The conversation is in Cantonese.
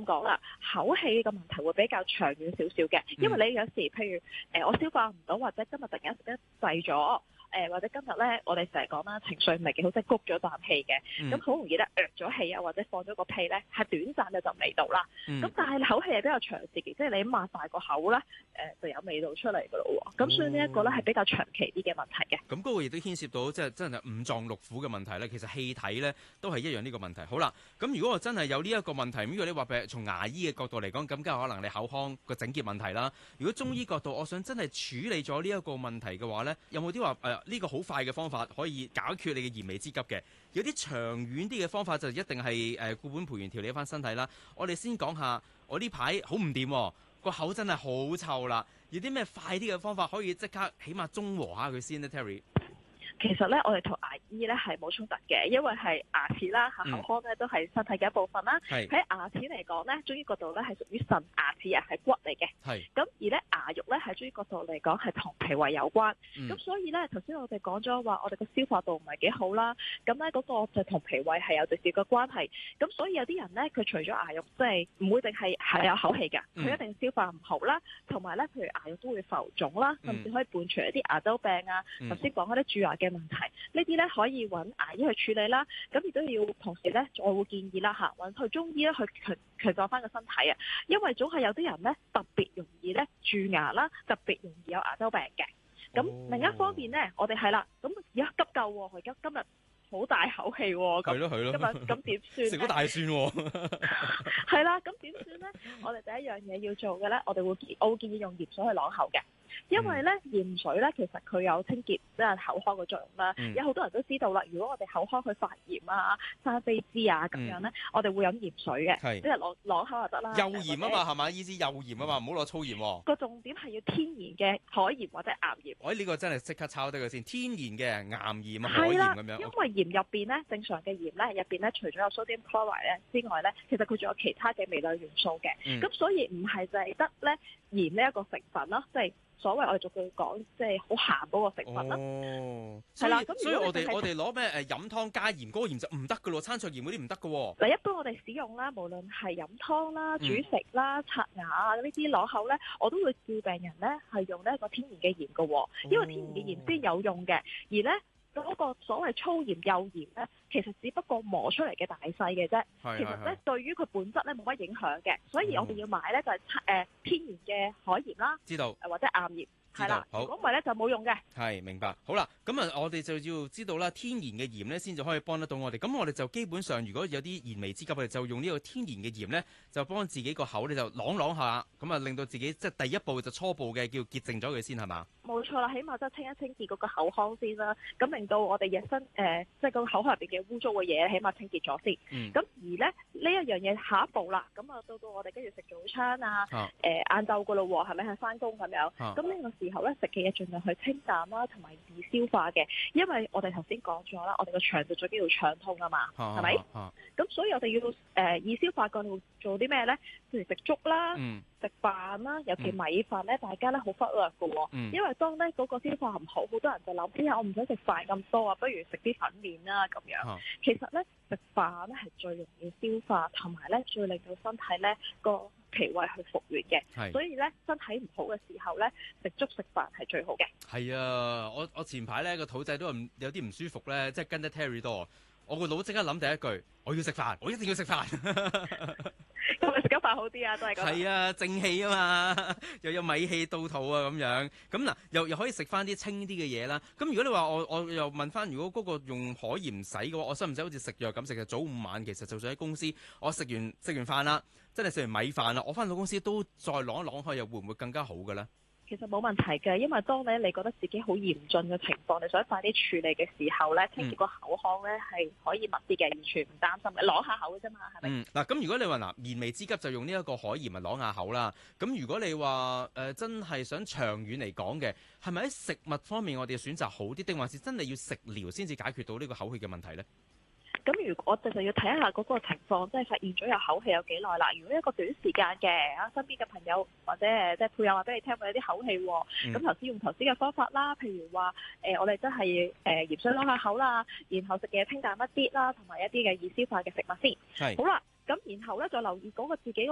咁講啦，口氣嘅問題會比較長遠少少嘅，因為你有時譬如我消化唔到，或者今日突然間食得滯咗。或者今日咧，我哋成日講啦，情緒唔係幾好，即係谷咗啖氣嘅，咁好容易咧咗氣啊，或者放咗個屁咧，係短暫嘅就味道啦。咁但係口氣係比較長時期，即係你擘大個口咧，就有味道出嚟噶咯喎。咁所以呢一個咧係比較長期啲嘅問題嘅。 咁嗰個亦都牽涉到即係真係五臟六腑嘅問題咧。其實氣體咧都係一樣呢個問題。好啦，咁如果我真係有呢一個問題，如果你話譬如從牙醫嘅角度嚟講，咁梗係可能你口腔個整潔問題啦。如果中醫角度，我想真係處理咗呢一個問題嘅話咧，有冇啲話呢個好快嘅方法可以解決你嘅燃眉之急嘅？有啲長遠啲嘅方法就一定係固本培元調理翻身體啦。我哋先講下，我呢排好唔掂，個口真係好臭啦。有啲咩快啲嘅方法可以即刻起碼中和下佢先呢 Terry？ 其實咧，我哋同牙醫咧係冇衝突嘅，因為係牙齒啦、口腔咧都係身體嘅一部分啦。喺牙齒嚟講咧，中醫角度咧係屬於腎，牙齒啊係骨嚟嘅。咁而咧牙肉咧喺中醫角度嚟講係同脾胃有關。咁所以咧頭先我哋講咗話，我哋個消化道唔係幾好啦。咁咧嗰個就同脾胃係有直接嘅關係。咁所以有啲人咧，佢除咗牙肉即係唔會淨係有口氣㗎，佢一定消化唔好啦，同埋咧譬如牙肉都會浮腫啦，甚至可以伴隨一啲牙周病啊。頭先講嗰啲蛀牙嘅問題，呢啲咧可以揾牙醫去處理啦。咁亦都要同時咧，我會建議啦嚇，揾去中醫咧去強壯翻個身體啊。因為總係有啲人咧特別容易咧蛀牙啦，特別容易有牙周病嘅。咁另一方面咧，我哋係啦，咁而家急救喎，佢今日好大口氣喎，係咯，今日咁點算？ 食咗大蒜喎， 係啦，咁點算咧？我哋第一樣嘢要做嘅咧，我會建議用鹽水去啷口嘅。因為咧鹽水咧，其實佢有清潔即係口腔嘅作用啦。有好多人都知道啦，如果我哋口腔去發炎啊、生飛滋啊咁樣咧，我哋會飲鹽水嘅，即係啷口就得啦。 幼鹽啊嘛，係咪？意思幼鹽啊嘛，唔好攞粗鹽喎。 個重點係要天然嘅海鹽或者岩鹽。 呢個真係即刻抄低佢先，天然嘅岩鹽啊、海鹽咁樣。 因為鹽入邊咧，正常嘅鹽咧入邊咧，除咗有 sodium chloride 咧之外咧，其實佢仲有其他嘅微量元素嘅。咁所以唔係就係得咧鹽呢一個成分咯，即係。所謂我哋逐句講，即係好鹹嗰個成分啦。係啦，咁所以我哋攞咩飲湯加鹽，嗰個鹽就唔得噶咯，餐桌鹽嗰啲唔得噶喎。 嗱，一般我哋使用啦，無論係飲湯啦、煮食啦、刷牙啊呢啲攞口咧，我都會叫病人咧係用呢一個天然嘅鹽噶喎，因為天然嘅鹽先有用嘅，而咧。嗰個所謂粗鹽幼鹽咧，其實只不過磨出嚟嘅大細嘅啫。其實咧，對於佢本質咧冇乜影響嘅，所以我哋要買咧就係天然嘅海鹽啦， 知道或者岩鹽。係啦，如果唔係咧就冇用嘅。 係，明白。好啦，咁啊，我哋就要知道啦，天然嘅鹽咧先至可以幫得到我哋。咁我哋就基本上，如果有啲燃眉之急，我哋就用呢個天然嘅鹽咧，就幫自己個口咧就啷下，咁啊令到自己即係第一步就初步嘅叫潔淨咗佢先係嘛？冇錯啦，起碼即係清一清潔嗰個口腔先啦，咁令到我哋日身即係個口腔入邊嘅污糟嘅嘢，起碼清潔咗先。咁而咧呢一樣嘢下一步啦，咁啊到我哋跟住食早餐啊，晏晝噶咯喎，係咪係翻工咁樣？咁呢個時候咧食嘅嘢盡量去清淡啦，同埋易消化嘅，因為我哋頭先講咗啦，我哋個腸就最緊要暢通啊嘛，係咪？咁所以我哋要易消化嘅做啲咩咧？譬如食粥啦。食飯啦，尤其米飯咧，大家咧好忽略嘅喎，因為當咧嗰個消化唔好，好多人就諗，哎呀，我唔想食飯咁多啊，不如食啲粉麵啦咁樣。其實咧食飯咧係最容易消化，同埋咧最令到身體咧個脾胃去復原嘅。所以咧身體唔好嘅時候咧，食粥食飯係最好嘅。 係啊，我前排咧個肚仔都有啲唔舒服咧，即係跟得 Terry 多，我個腦即刻諗第一句，我要食飯，我一定要食飯。 咁咪食得飯好啲啊，都係咁。 係啊，正氣啊嘛，又有米氣到肚啊咁樣。咁嗱，又可以食翻啲清啲嘅嘢啦。咁如果你話我又問翻，如果嗰個用海鹽洗嘅話，我使唔使好似食藥咁食嘅？早午晚其實就算喺公司，我食完飯啦，真係食完米飯啦，我翻到公司都再啷一啷去，又會唔會更加好嘅咧？ 其實冇問題嘅，因為當你覺得自己好嚴峻嘅情況，你想快啲處理嘅時候咧，清潔個口腔咧係可以密啲嘅，完全唔擔心嘅，啷下口嘅啫嘛，係咪？嗱， 咁如果你話燃眉之急就用呢一個海鹽咪啷下口啦。咁如果你話真係想長遠嚟講嘅，係咪喺食物方面我哋選擇好啲，定還是真係要食療先至解決到呢個口氣嘅問題咧？ 咁如果我哋就要睇下嗰個情況，即係發現咗有口氣有幾耐啦。如果一個短時間嘅，身邊嘅朋友或者即係配偶話俾你聽，佢有啲口氣喎。咁頭先用頭先嘅方法啦，譬如話我哋真係鹽水啷下口啦，然後食嘢清淡一啲啦，同埋一啲嘅易消化嘅食物先。好啦，咁然後咧再留意嗰個自己